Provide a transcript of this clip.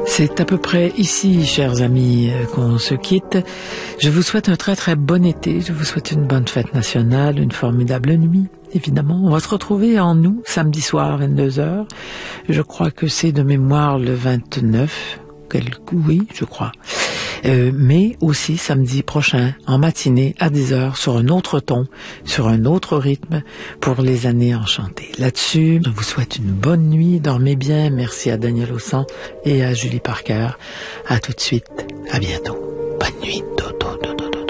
C'est à peu près ici, chers amis, qu'on se quitte. Je vous souhaite un très très bon été. Je vous souhaite une bonne fête nationale, une formidable nuit, évidemment. On va se retrouver en août, samedi soir, 22h. Je crois que c'est de mémoire le 29. Oui, je crois. Mais aussi samedi prochain, en matinée, à 10h, sur un autre ton, sur un autre rythme, pour les années enchantées. Là-dessus, je vous souhaite une bonne nuit, dormez bien, merci à Daniel Ossan et à Julie Parker. À tout de suite, à bientôt, bonne nuit.